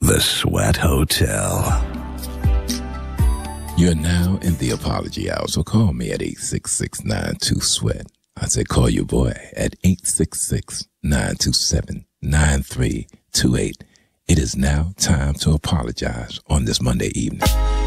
The Sweat Hotel. You're now in the apology hour, so call me at 866-92-SWEAT. I said call your boy at 866-927-9328. It is now time to apologize on this Monday evening.